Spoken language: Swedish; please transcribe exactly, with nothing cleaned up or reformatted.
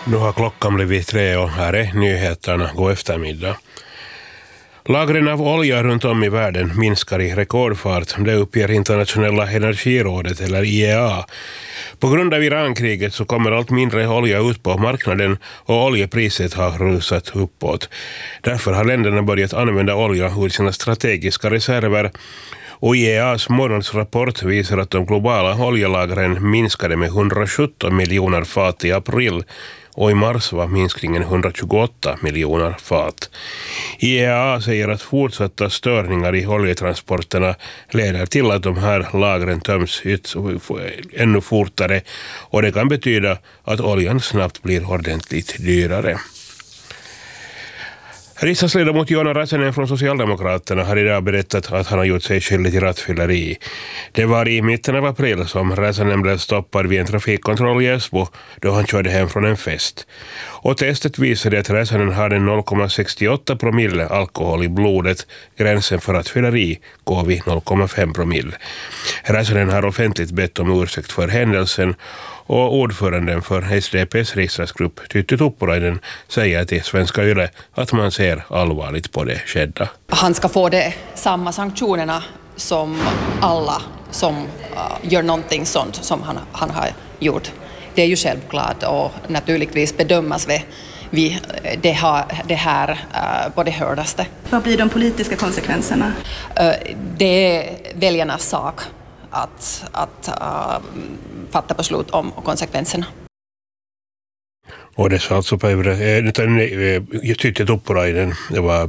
Nu har klockan blivit tre och här är nyheterna. God eftermiddag. Lagren av olja runt om i världen minskar i rekordfart. Det uppger Internationella energirådet eller I E A. På grund av Irankriget så kommer allt mindre olja ut på marknaden och oljepriset har rusat uppåt. Därför har länderna börjat använda olja ur sina strategiska reserver. Och I E A:s månadsrapport visar att de globala oljelagren minskade med hundrasjutton miljoner fat i april och i mars var minskningen hundratjugoåtta miljoner fat. I E A säger att fortsatta störningar i oljetransporterna leder till att de här lagren töms ut ännu fortare och det kan betyda att oljan snabbt blir ordentligt dyrare. Riksdagsledamot Joona Räsänen från Socialdemokraterna har idag berättat att han har gjort sig skyldig till rattfylleri. Det var i mitten av april som Räsänen blev stoppad vid en trafikkontroll i Esbo då han körde hem från en fest. Och testet visade att Räsänen hade noll komma sextioåtta promille alkohol i blodet. Gränsen för rattfylleri går vid noll komma fem promille. Räsänen har offentligt bett om ursäkt för händelsen. Och ordföranden för S D P:s riksdagsgrupp Tytti Tuppurainen säger till Svenska Yle att man ser allvarligt på det skedda. Han ska få det samma sanktionerna som alla som uh, gör någonting sånt som han, han har gjort. Det är ju självklart och naturligtvis bedömas vi, vi det, har, det här uh, på det hördaste. Vad blir de politiska konsekvenserna? Uh, det är väljarnas sak att, att uh, fatta beslut om konsekvenserna. Och det sa alltså Päivä, Tytti Tuppurainen, det var